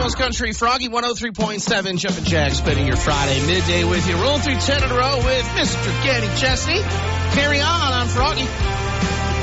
Most Country, Froggy 103.7, Jumpin' Jack, spending your Friday midday with you. Rolling through 10 in a row with Mr. Kenny Chesney. Carry on, I'm Froggy.